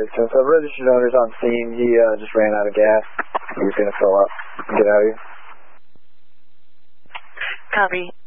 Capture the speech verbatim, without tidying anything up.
Houston. So registered owner's on scene. He uh, just ran out of gas. He's going to fill up and get out of here. Copy.